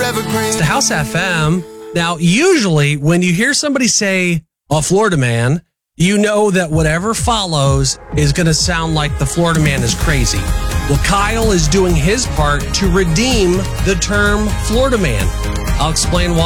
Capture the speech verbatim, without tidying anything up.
evergreen. It's the House F M. Now, usually when you hear somebody say a Florida man, you know that whatever follows is going to sound like the Florida man is crazy. Well, Kyle is doing his part to redeem the term Florida man. I'll explain why.